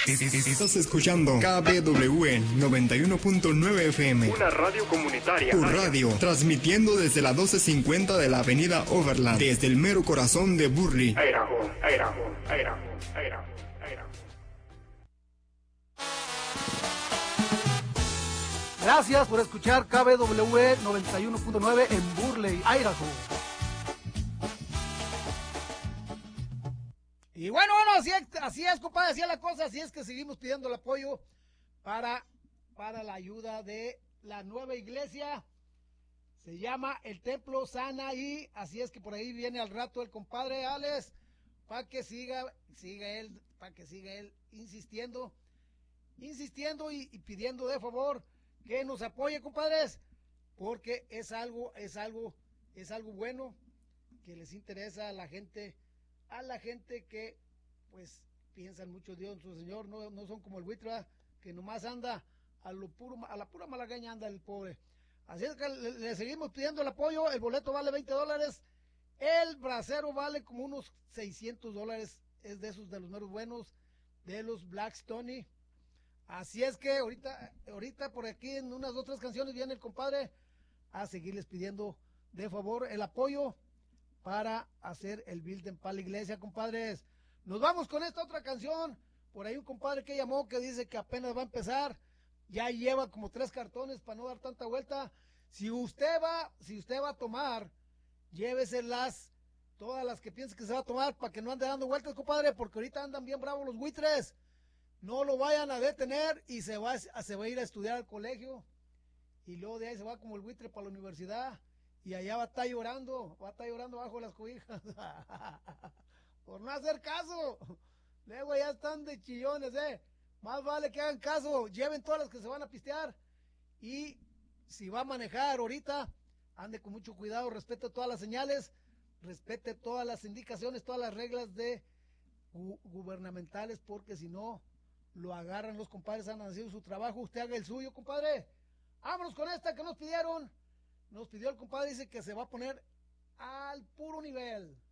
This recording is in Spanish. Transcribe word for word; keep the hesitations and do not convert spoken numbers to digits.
Estás escuchando K B W noventa y uno punto nueve F M. Una radio comunitaria. Tu radio, transmitiendo desde la doce cincuenta de la avenida Overland, desde el mero corazón de Burley. Idaho, Idaho, Idaho, Idaho, Idaho. Gracias por escuchar K B W noventa y uno punto nueve en Burley, Idaho. Y bueno, bueno, así es, así es, compadre, así es la cosa, así es que seguimos pidiendo el apoyo para, para la ayuda de la nueva iglesia. Se llama el Templo Sanaí, así es que por ahí viene al rato el compadre Alex, para que siga, siga él, para que siga él insistiendo, insistiendo y, y pidiendo de favor que nos apoye, compadres, porque es algo, es algo, es algo bueno que les interesa a la gente, a la gente que pues piensan mucho Dios nuestro Señor, no, no son como el buitre que nomás anda a lo puro, a la pura malagueña anda el pobre. Así es que le, le seguimos pidiendo el apoyo. El boleto vale veinte dólares, el brasero vale como unos seiscientos dólares, es de esos de los meros buenos, de los Blackstone. Así es que ahorita, ahorita por aquí en unas otras canciones viene el compadre a seguirles pidiendo de favor el apoyo para hacer el building para la iglesia, compadres. Nos vamos con esta otra canción. Por ahí un compadre que llamó que dice que apenas va a empezar, ya lleva como tres cartones para no dar tanta vuelta. Si usted va, si usted va a tomar, lléveselas, todas las que piense que se va a tomar, para que no ande dando vueltas, compadre, porque ahorita andan bien bravos los buitres. No lo vayan a detener y se va, se va a ir a estudiar al colegio, y luego de ahí se va como el buitre para la universidad, y allá va a estar llorando, va a estar llorando bajo las cobijas, por no hacer caso. Luego ya están de chillones, eh. Más vale que hagan caso, lleven todas las que se van a pistear, y si va a manejar ahorita, ande con mucho cuidado, respete todas las señales, respete todas las indicaciones, todas las reglas de gu gubernamentales, porque si no, lo agarran los compadres, han haciendo su trabajo, usted haga el suyo, compadre. Vámonos con esta que nos pidieron, nos pidió el compadre, dice que se va a poner al puro nivel.